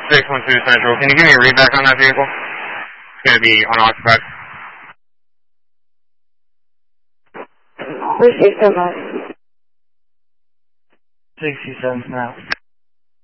612 Central. Can you give me a readback on that vehicle? It's going to be unoccupied. Received so much. 67 now.